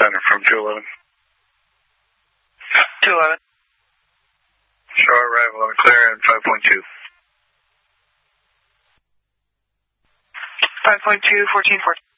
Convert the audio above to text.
center from 211. 211. Show arrival on clear and 5.2. 5.2, 14, 14.